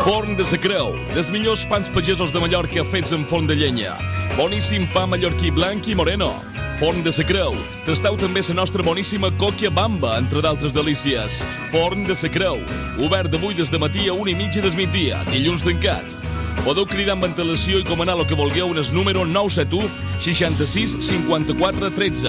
Forn de sa Creu, dels millors pans pagesos de Mallorca fets en forn de llenya. Boníssim pa mallorquí blanc i moreno. Forn de sa Creu. Tasteu també la nostra boníssima còquia bamba, entre d'altres delícies. Forn de sa Creu. Obert d'avui des de matí a 1:30 del migdia, dilluns tancat. Podeu cridar amb antelació i comanar el que vulgueu en el número 971 66 54 13.